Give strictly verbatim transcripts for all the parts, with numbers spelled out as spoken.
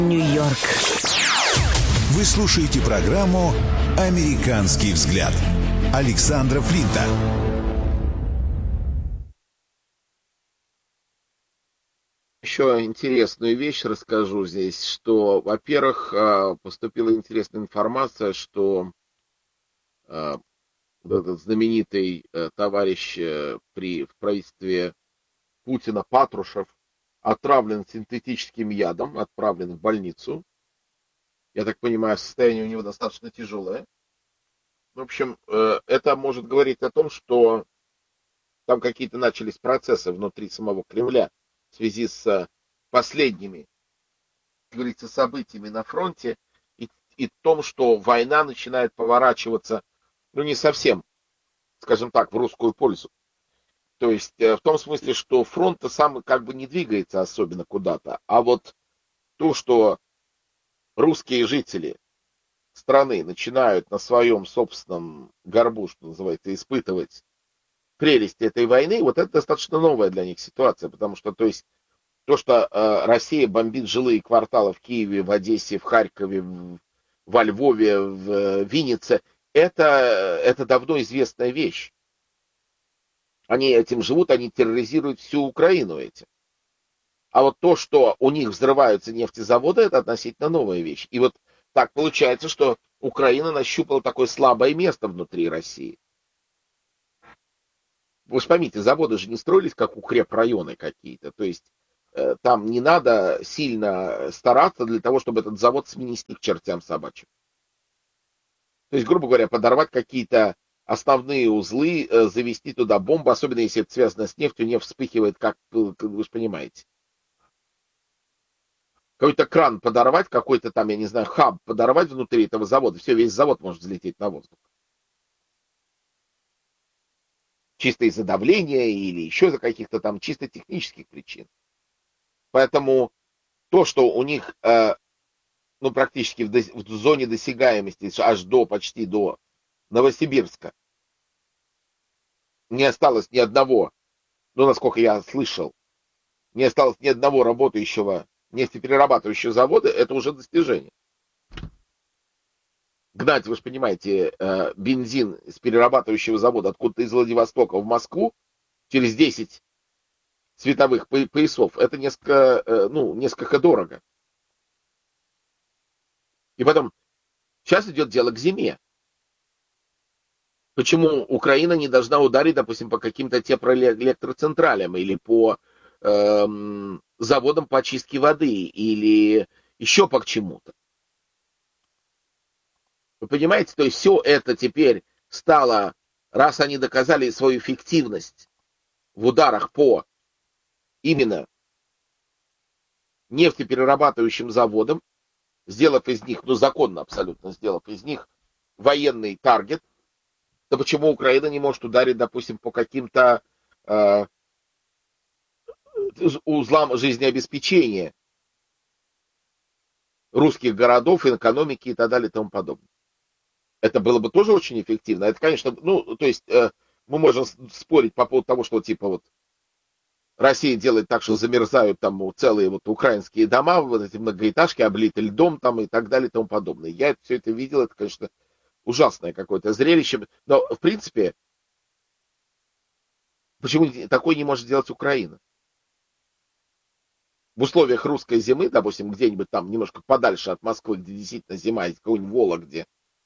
Нью-Йорк. Вы слушаете программу «Американский взгляд» Александра Флинта. Еще интересную вещь расскажу здесь, что, во-первых, поступила интересная информация, что этот знаменитый товарищ при в правительстве Путина Патрушев отравлен синтетическим ядом, отправлен в больницу. Я так понимаю, состояние у него достаточно тяжелое. В общем, это может говорить о том, что там какие-то начались процессы внутри самого Кремля в связи с последними, как говорится, событиями на фронте и, и том, что война начинает поворачиваться, ну, не совсем, скажем так, в русскую пользу. То есть в том смысле, что фронт-то сам как бы не двигается особенно куда-то, а вот то, что русские жители страны начинают на своем собственном горбу, что называется, испытывать прелести этой войны, вот это достаточно новая для них ситуация, потому что, то есть, то, что э, Россия бомбит жилые кварталы в Киеве, в Одессе, в Харькове, в, во Львове, в э, Виннице, это, это давно известная вещь. Они этим живут, они терроризируют всю Украину этим. А вот то, что у них взрываются нефтезаводы, это относительно новая вещь. И вот так получается, что Украина нащупала такое слабое место внутри России. Вы же поймите, заводы же не строились как укрепрайоны какие-то. То есть э, там не надо сильно стараться для того, чтобы этот завод снести к чертям собачьим. То есть, грубо говоря, подорвать какие-то основные узлы, э, завести туда бомбу, особенно если это связано с нефтью, нефть вспыхивает, как, как вы же понимаете. Какой-то кран подорвать, какой-то там, я не знаю, хаб подорвать внутри этого завода, все, весь завод может взлететь на воздух. Чисто из-за давления или еще из-за каких-то там чисто технических причин. Поэтому то, что у них, э, ну, практически в, до, в зоне досягаемости, аж до, почти до Новосибирска, не осталось ни одного, ну, насколько я слышал, не осталось ни одного работающего нефтеперерабатывающего завода, это уже достижение. Гнать, вы же понимаете, бензин с перерабатывающего завода откуда-то из Владивостока в Москву через десять световых поясов, это несколько, ну, несколько дорого. И потом, сейчас идет дело к зиме. Почему Украина не должна ударить, допустим, по каким-то теплоэлектроцентралям или по эм, заводам по очистке воды или еще по чему-то? Вы понимаете, то есть все это теперь стало, раз они доказали свою эффективность в ударах по именно нефтеперерабатывающим заводам, сделав из них, ну законно абсолютно сделав из них военный таргет, то почему Украина не может ударить, допустим, по каким-то э, узлам жизнеобеспечения русских городов, экономики и так далее и тому подобное? Это было бы тоже очень эффективно. Это, конечно, ну, то есть э, мы можем спорить по поводу того, что типа вот Россия делает так, что замерзают там целые вот украинские дома, вот эти многоэтажки, облиты льдом там и так далее и тому подобное. Я все это видел, это, конечно, ужасное какое-то зрелище. Но, в принципе, почему такое не может делать Украина? В условиях русской зимы, допустим, где-нибудь там немножко подальше от Москвы, где действительно зима, есть какой-нибудь Вологде,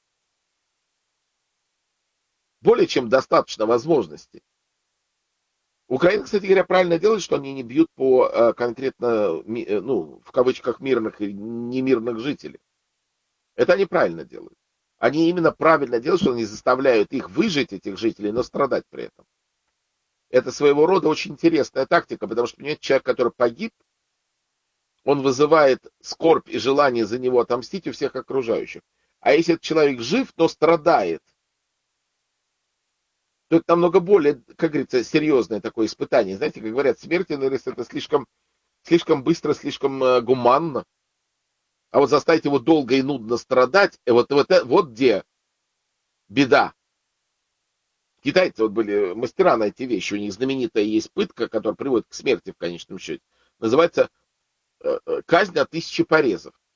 более чем достаточно возможностей. Украина, кстати говоря, правильно делает, что они не бьют по э, конкретно, э, ну, в кавычках, мирных и немирных жителей. Это они правильно делают. Они именно правильно делают, что они заставляют их выжить, этих жителей, но страдать при этом. Это своего рода очень интересная тактика, потому что, понимаете, человек, который погиб, он вызывает скорбь и желание за него отомстить у всех окружающих. А если этот человек жив, но страдает, то это намного более, как говорится, серьезное такое испытание. Знаете, как говорят, смертельный риск это слишком, слишком быстро, слишком э, гуманно. А вот заставить его долго и нудно страдать, вот, вот, вот где беда. Китайцы вот были мастера на эти вещи. У них знаменитая есть пытка, которая приводит к смерти в конечном счете. Называется э, казнь от тысячи порезов.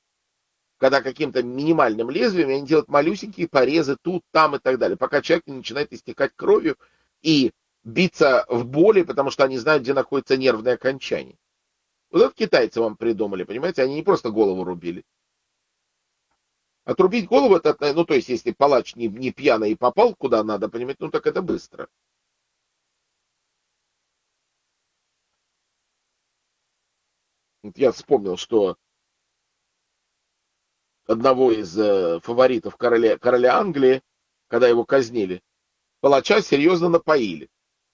когда каким-то минимальным лезвием они делают малюсенькие порезы тут, там и так далее, пока человек не начинает истекать кровью и биться в боли, потому что они знают, где находится нервное окончание. Вот это китайцы вам придумали, понимаете? Они не просто голову рубили. Отрубить голову, это, ну, то есть, если палач не, не пьяный и попал куда надо, понимаете, ну, так это быстро. Я вспомнил, что одного из э, фаворитов короля, короля Англии, когда его казнили, палача серьезно напоили.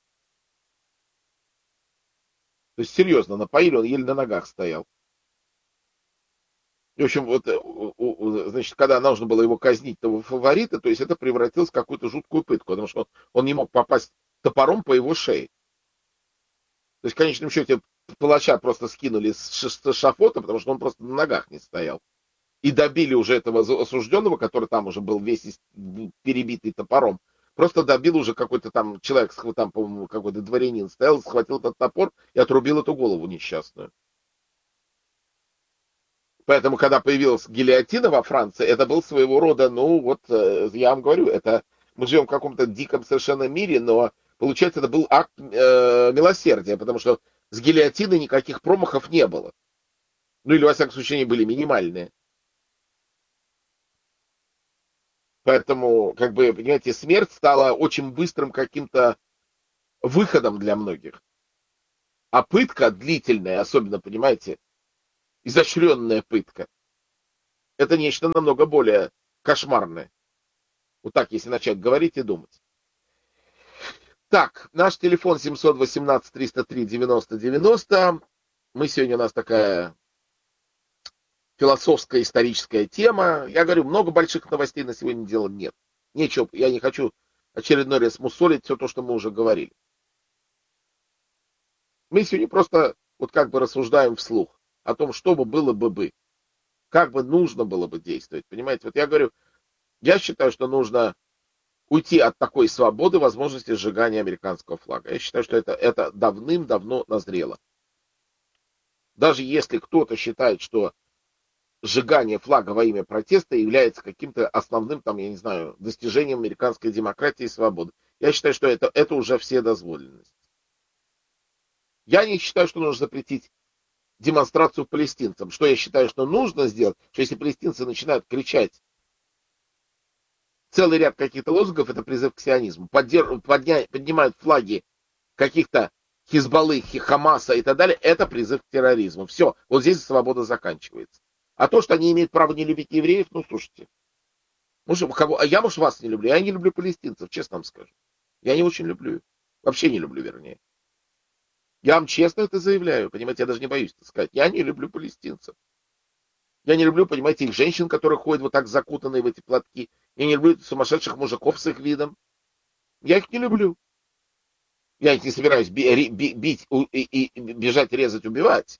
То есть серьезно напоили, он еле на ногах стоял. И, в общем, вот, значит, когда нужно было его казнить, того фаворита, то есть это превратилось в какую-то жуткую пытку, потому что он, он не мог попасть топором по его шее. То есть в конечном счете палача просто скинули с шафота, потому что он просто на ногах не стоял. И добили уже этого осужденного, который там уже был весь перебитый топором. Просто добил уже какой-то там человек, там, по-моему, какой-то дворянин стоял, схватил этот топор и отрубил эту голову несчастную. Поэтому, когда появилась гильотина во Франции, это был своего рода, ну вот, я вам говорю, это мы живем в каком-то диком совершенно мире, но получается, это был акт э, милосердия, потому что с гильотиной никаких промахов не было. Ну или, во всяком случае, они были минимальные. Поэтому, как бы, понимаете, смерть стала очень быстрым каким-то выходом для многих. А пытка длительная, особенно, понимаете, изощренная пытка, это нечто намного более кошмарное. Вот так, если начать говорить и думать. Так, наш телефон семь один восемь три ноль три девяносто девяносто. Мы сегодня, у нас такая философская историческая тема. Я говорю, много больших новостей на сегодня дела нет. Нечего, я не хочу очередной раз мусолить все то, что мы уже говорили. Мы сегодня просто вот как бы рассуждаем вслух о том, что бы было бы бы, как бы нужно было бы действовать. Понимаете, вот я говорю, я считаю, что нужно уйти от такой свободы возможности сжигания американского флага. Я считаю, что это, это давным-давно назрело. Даже если кто-то считает, что сжигание флага во имя протеста является каким-то основным, там, я не знаю, достижением американской демократии и свободы. Я считаю, что это, это уже вседозволенность. Я не считаю, что нужно запретить демонстрацию палестинцам. Что я считаю, что нужно сделать, что если палестинцы начинают кричать целый ряд каких-то лозунгов, это призыв к сионизму, поддерж... подня... поднимают флаги каких-то Хизбаллы, Хамаса и так далее, это призыв к терроризму. Все, вот здесь свобода заканчивается. А то, что они имеют право не любить евреев, ну, слушайте. Может, кого... Я, может, вас не люблю. Я не люблю палестинцев, честно вам скажу. Я не очень люблю. Вообще не люблю, вернее. Я вам честно это заявляю. Понимаете, я даже не боюсь это сказать. Я не люблю палестинцев. Я не люблю, понимаете, их женщин, которые ходят вот так закутанные в эти платки. Я не люблю сумасшедших мужиков с их видом. Я их не люблю. Я их не собираюсь би- би- бить и, и бежать, резать, убивать.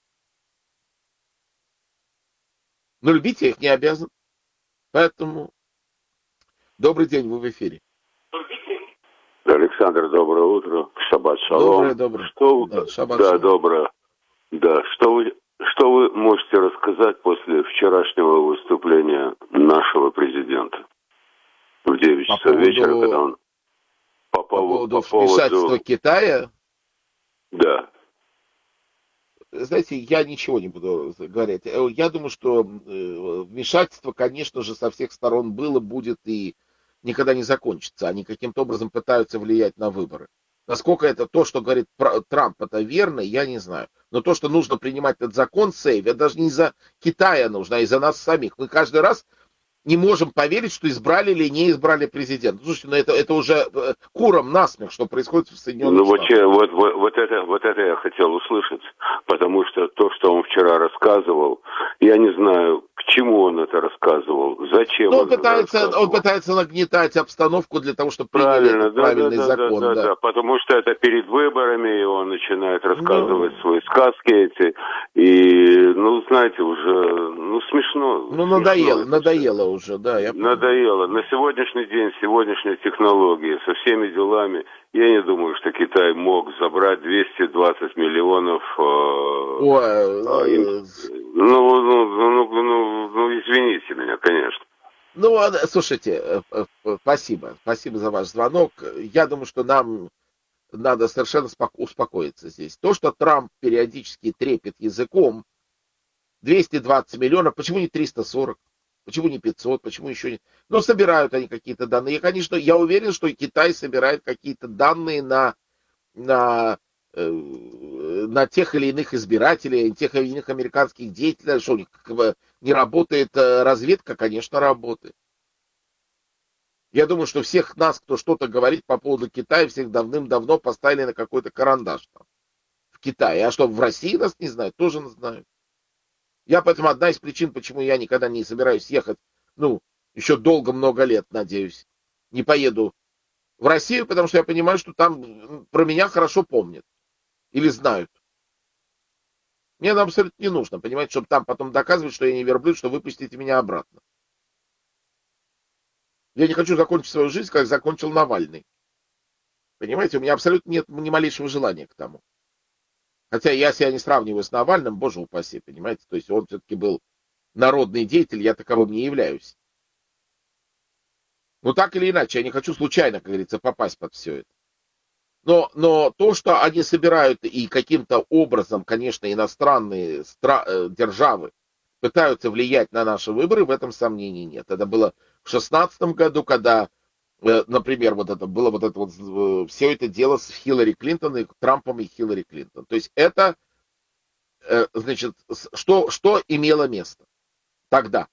Но любить я их не обязан. Поэтому добрый день, вы в эфире. Александр, доброе утро. Шаббат шалом. Доброе, доброе. Что... Да, шаббат да шалом. доброе. Да, что вы, что вы можете рассказать после вчерашнего выступления нашего президента в девять часов поводу... вечера, когда он по, по поводу по вмешательства поводу... Китая? Да. Знаете, я ничего не буду говорить. Я думаю, что вмешательство, конечно же, со всех сторон было, будет и никогда не закончится. Они каким-то образом пытаются влиять на выборы. Насколько это то, что говорит Трамп, это верно, я не знаю. Но то, что нужно принимать этот закон, сейв, это даже не из-за Китая нужно, а из-за нас самих. Мы каждый раз не можем поверить, что избрали или не избрали президента. Слушайте, ну это, это уже куром насмех, что происходит в Соединенных ну, Штатах. Вот, вот, вот, это, вот это я хотел услышать, потому что то, что он вчера рассказывал, я не знаю, к чему он это рассказывал, зачем ну, он, он пытается, рассказывал. Он пытается нагнетать обстановку для того, чтобы приняли этот да, правильный да, закон. Да, да, да. да, потому что это перед выборами, и он начинает рассказывать ну, свои сказки эти, и, ну, знаете, уже, ну, смешно. Ну, надоело, надоело уже, да. Я надоело. На сегодняшний день, сегодняшние технологии, со всеми делами, я не думаю, что Китай мог забрать двести двадцать миллионов. Э, Ой, э, ну, ну, ну, ну, ну, ну, извините. извините меня, конечно. Ну, слушайте, спасибо. Спасибо за ваш звонок. Я думаю, что нам надо совершенно успокоиться здесь. То, что Трамп периодически трепет языком, двести двадцать миллионов, почему не триста сорок? Почему не пятьсот? Почему еще не... Ну, собирают они какие-то данные. И, конечно, я уверен, что и Китай собирает какие-то данные на, на, э, на тех или иных избирателей, тех или иных американских деятелей. Что, у них не работает разведка? Конечно, работает. Я думаю, что всех нас, кто что-то говорит по поводу Китая, всех давным-давно поставили на какой-то карандаш там, в Китае. А что, в России нас не знают? Тоже нас знают. Я поэтому одна из причин, почему я никогда не собираюсь ехать, ну, еще долго, много лет, надеюсь, не поеду в Россию, потому что я понимаю, что там про меня хорошо помнят или знают. Мне это абсолютно не нужно, понимаете, чтобы там потом доказывать, что я не верблюд, что выпустите меня обратно. Я не хочу закончить свою жизнь, как закончил Навальный. Понимаете, у меня абсолютно нет ни малейшего желания к тому. Хотя я себя не сравниваю с Навальным, боже упаси, понимаете, то есть он все-таки был народный деятель, я таковым не являюсь. Но так или иначе, я не хочу случайно, как говорится, попасть под все это. Но, но то, что они собирают и каким-то образом, конечно, иностранные стра- державы пытаются влиять на наши выборы, в этом сомнений нет. Это было в шестнадцатом году, когда, например, вот это было вот это вот, все это дело с Хиллари Клинтон и Трампом и Хиллари Клинтон. То есть это, значит, что, что имело место тогда?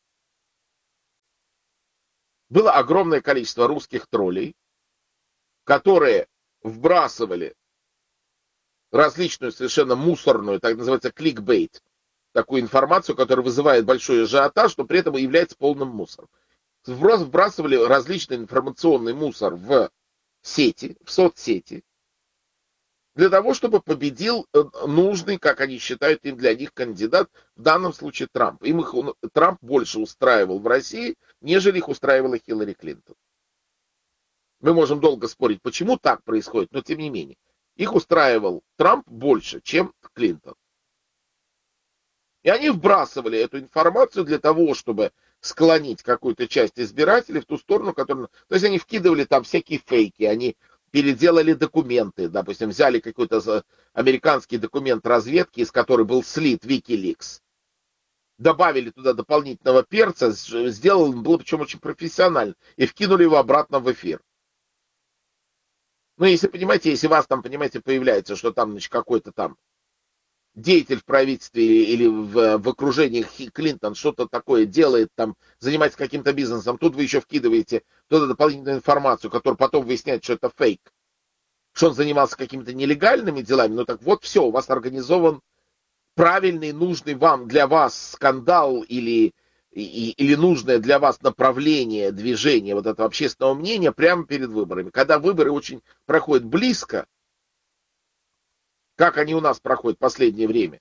Было огромное количество русских троллей, которые вбрасывали различную совершенно мусорную, так называется, кликбейт, такую информацию, которая вызывает большой ажиотаж, но при этом является полным мусором. Вбрасывали различный информационный мусор в сети, в соцсети, для того, чтобы победил нужный, как они считают, им для них кандидат, в данном случае Трамп. Им их, Трамп больше устраивал в России, нежели их устраивала Хиллари Клинтон. Мы можем долго спорить, почему так происходит, но тем не менее. Их устраивал Трамп больше, чем Клинтон. И они вбрасывали эту информацию для того, чтобы склонить какую-то часть избирателей в ту сторону, которую... То есть они вкидывали там всякие фейки, они переделали документы, допустим, взяли какой-то американский документ разведки, из которого был слит Wikileaks, добавили туда дополнительного перца, сделали, было причем очень профессионально, и вкинули его обратно в эфир. Ну, если, понимаете, если у вас там, понимаете, появляется, что там, значит, какой-то там деятель в правительстве или в, в окружении Клинтон что-то такое делает, там, занимается каким-то бизнесом, тут вы еще вкидываете туда дополнительную информацию, которая потом выясняет, что это фейк, что он занимался какими-то нелегальными делами, ну так вот все, у вас организован правильный, нужный вам, для вас скандал или, и, или нужное для вас направление движения вот этого общественного мнения прямо перед выборами. Когда выборы очень проходят близко, как они у нас проходят в последнее время,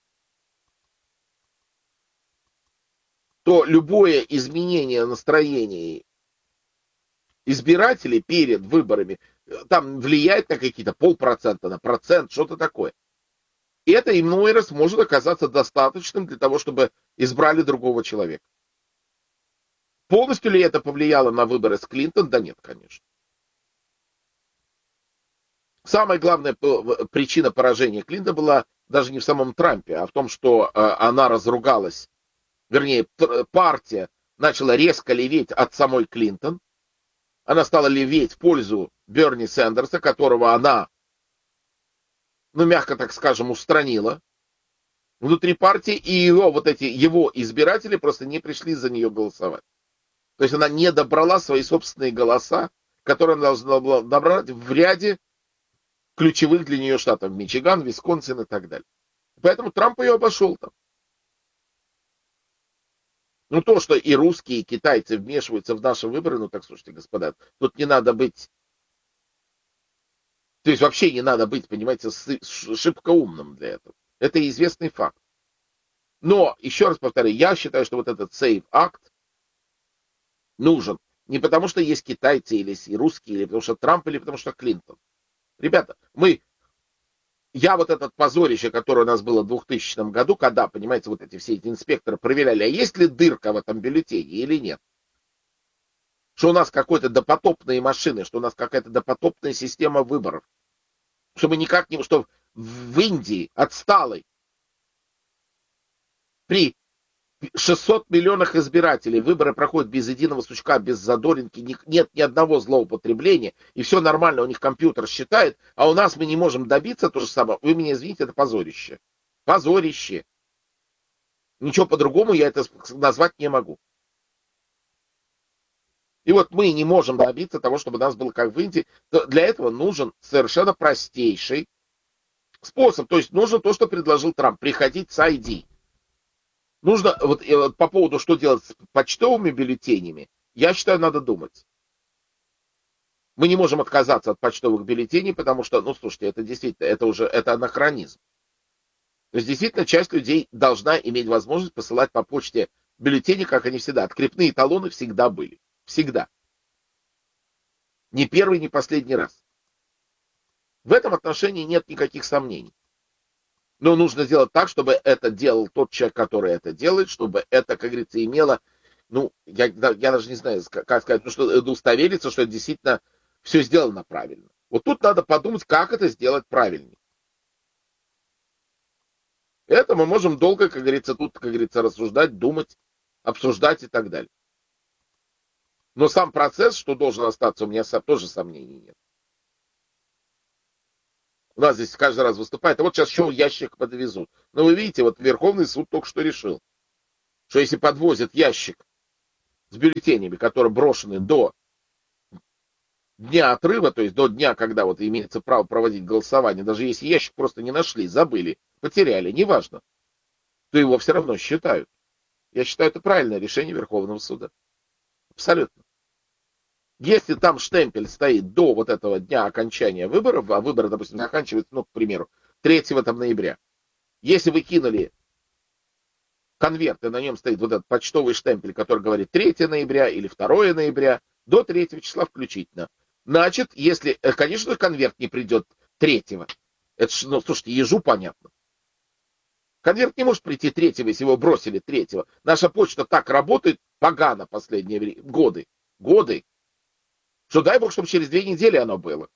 то любое изменение настроения избирателей перед выборами там влияет на какие-то полпроцента, на процент, что-то такое. И это иной раз может оказаться достаточным для того, чтобы избрали другого человека. Полностью ли это повлияло на выборы с Клинтон? Да нет, конечно. Самая главная причина поражения Клинтон была даже не в самом Трампе, а в том, что она разругалась, вернее, партия начала резко леветь от самой Клинтон. Она стала леветь в пользу Берни Сандерса, которого она, ну, мягко так скажем, устранила внутри партии, и его, вот эти его избиратели просто не пришли за нее голосовать. То есть она не добрала свои собственные голоса, которые она должна была добрать в ряде ключевых для нее штатов, Мичиган, Висконсин и так далее. Поэтому Трамп ее обошел там. Ну, то, что и русские, и китайцы вмешиваются в наши выборы, ну, так, слушайте, господа, тут не надо быть, то есть вообще не надо быть, понимаете, шибко умным для этого. Это известный факт. Но, еще раз повторяю, я считаю, что вот этот сейв-акт нужен не потому, что есть китайцы или русские, или потому что Трамп, или потому что Клинтон. Ребята, мы я вот этот позорище, которое у нас было в двухтысячном году, когда, понимаете, вот эти все эти инспекторы проверяли, а есть ли дырка в этом бюллетене или нет. Что у нас какой-то допотопные машины, что у нас какая-то допотопная система выборов. Что мы никак не... Что в Индии отсталой при шестисот миллионах избирателей выборы проходят без единого сучка, без задоринки, нет ни одного злоупотребления, и все нормально, у них компьютер считает, а у нас мы не можем добиться то же самое. Вы меня извините, это позорище. Позорище. Ничего по-другому я это назвать не могу. И вот мы не можем добиться того, чтобы у нас было как в Индии. Для этого нужен совершенно простейший способ. То есть нужно то, что предложил Трамп, приходить с ай ди. Нужно, вот, вот по поводу, что делать с почтовыми бюллетенями, я считаю, надо думать. Мы не можем отказаться от почтовых бюллетеней, потому что, ну, слушайте, это действительно, это уже, это анахронизм. То есть, действительно, часть людей должна иметь возможность посылать по почте бюллетени, как они всегда. Открепные талоны всегда были. Всегда. Ни первый, ни последний раз. В этом отношении нет никаких сомнений. Но нужно сделать так, чтобы это делал тот человек, который это делает, чтобы это, как говорится, имело, ну, я, я даже не знаю, как сказать, ну, что удостовериться, что это действительно все сделано правильно. Вот тут надо подумать, как это сделать правильнее. Это мы можем долго, как говорится, тут, как говорится, рассуждать, думать, обсуждать и так далее. Но сам процесс, что должен остаться, у меня тоже сомнений нет. У нас здесь каждый раз выступает, а вот сейчас еще ящик подвезут. Но вы видите, вот Верховный суд только что решил, что если подвозят ящик с бюллетенями, которые брошены до дня отрыва, то есть до дня, когда вот имеется право проводить голосование, даже если ящик просто не нашли, забыли, потеряли, неважно, то его все равно считают. Я считаю, это правильное решение Верховного суда. Абсолютно. Если там штемпель стоит до вот этого дня окончания выборов, а выборы, допустим, заканчиваются, ну, к примеру, третьего там ноября, если вы кинули конверт, и на нем стоит вот этот почтовый штемпель, который говорит третьего ноября или второго ноября, до третьего числа включительно, значит, если, конечно, конверт не придет третьего, это, ну, слушайте, ежу понятно. Конверт не может прийти третьего, если его бросили третьего. Наша почта так работает погано последние время, годы, годы. Что дай бог, чтобы через две недели оно было.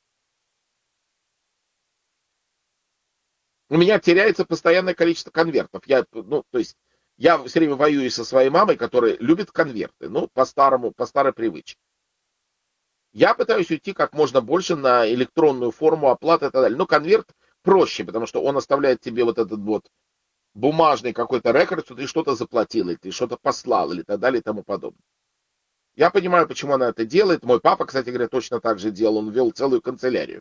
У меня теряется постоянное количество конвертов. Я, ну, то есть, я все время воюю со своей мамой, которая любит конверты. Ну, по-старому, по старой привычке. Я пытаюсь уйти как можно больше на электронную форму оплаты и так далее. Но конверт проще, потому что он оставляет тебе вот этот вот бумажный какой-то рекорд, что ты что-то заплатил, или ты что-то послал, или так далее и тому подобное. Я понимаю, почему она это делает. Мой папа, кстати говоря, точно так же делал. Он вел целую канцелярию.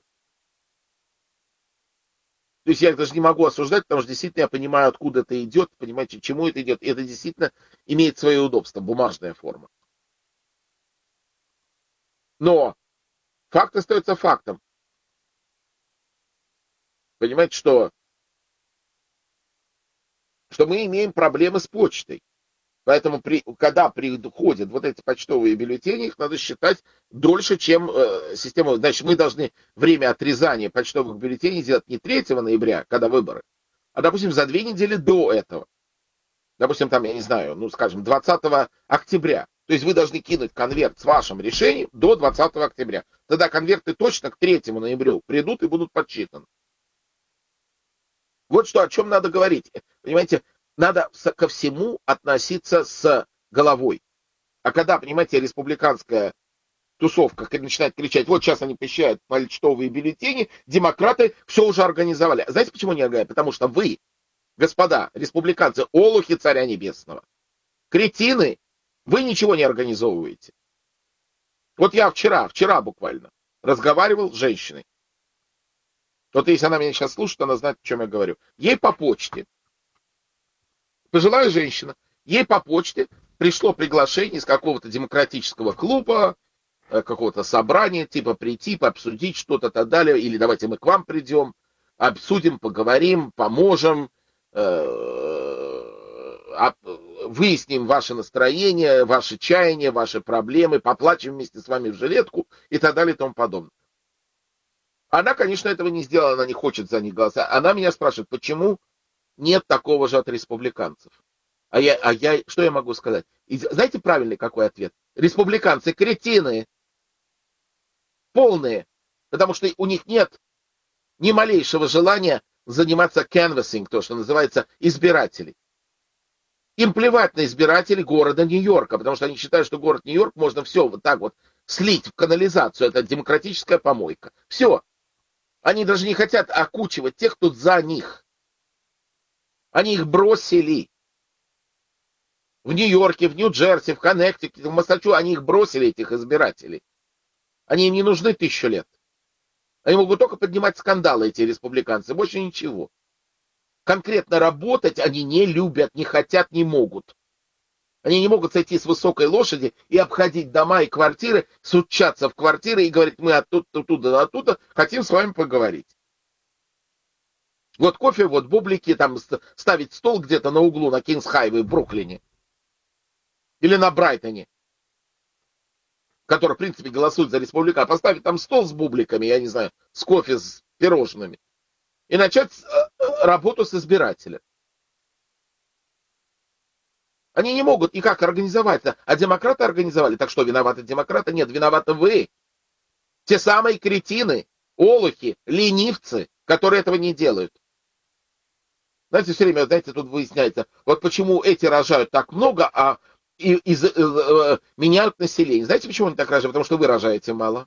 То есть я даже не могу осуждать, потому что действительно я понимаю, откуда это идет, понимаете, чему это идет. И это действительно имеет свое удобство, бумажная форма. Но факт остается фактом. Понимаете, что, что мы имеем проблемы с почтой. Поэтому, при, когда приходят вот эти почтовые бюллетени, их надо считать дольше, чем э, система. Значит, мы должны время отрезания почтовых бюллетеней делать не третьего ноября, когда выборы, а, допустим, за две недели до этого. Допустим, там, я не знаю, ну, скажем, двадцатого октября. То есть вы должны кинуть конверт с вашим решением до двадцатого октября. Тогда конверты точно к третьему ноября придут и будут подсчитаны. Вот что, о чем надо говорить. Понимаете, надо ко всему относиться с головой. А когда, понимаете, республиканская тусовка начинает кричать, вот сейчас они посещают почтовые бюллетени, демократы все уже организовали. Знаете, почему не организовали? Потому что вы, господа республиканцы, олухи царя небесного, кретины, вы ничего не организовываете. Вот я вчера, вчера буквально, разговаривал с женщиной. Вот если она меня сейчас слушает, она знает, о чем я говорю. Ей по почте, пожилая женщина, ей по почте пришло приглашение из какого-то демократического клуба, какого-то собрания, типа прийти, пообсудить что-то и так далее, или давайте мы к вам придем, обсудим, поговорим, поможем, выясним ваше настроение, ваши чаяния, ваши проблемы, поплачем вместе с вами в жилетку и так далее и тому подобное. Она, конечно, этого не сделала, она не хочет за них голосовать. Она меня спрашивает, почему нет такого же от республиканцев. А я, а я, что я могу сказать? И знаете, правильный какой ответ? Республиканцы кретины. Полные. Потому что у них нет ни малейшего желания заниматься canvassing, то, что называется, избирателей. Им плевать на избирателей города Нью-Йорка, потому что они считают, что город Нью-Йорк можно все вот так вот слить в канализацию. Это демократическая помойка. Все. Они даже не хотят окучивать тех, кто за них. Они их бросили. В Нью-Йорке, в Нью-Джерси, в Коннектикуте, в Массачусетсе они их бросили, этих избирателей. Они им не нужны тысячу лет. Они могут только поднимать скандалы, эти республиканцы, больше ничего. Конкретно работать они не любят, не хотят, не могут. Они не могут сойти с высокой лошади и обходить дома и квартиры, сучаться в квартиры и говорить, мы оттуда, оттуда, оттуда хотим с вами поговорить. Вот кофе, вот бублики, там ставить стол где-то на углу на Кингс-Хайве в Бруклине. Или на Брайтоне, который, в принципе, голосует за республика, поставить там стол с бубликами, я не знаю, с кофе, с пирожными, и начать работу с избирателем. Они не могут никак организовать, а демократы организовали. Так что, виноваты демократы? Нет, виноваты вы. Те самые кретины, олухи, ленивцы, которые этого не делают. Знаете, все время, знаете, тут выясняется, вот почему эти рожают так много, а и, и, и, и меняют население. Знаете, почему они так рожают? Потому что вы рожаете мало.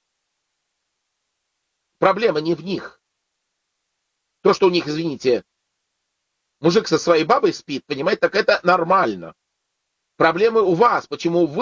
Проблема не в них. То, что у них, извините, мужик со своей бабой спит, понимаете, так это нормально. Проблемы у вас. Почему вы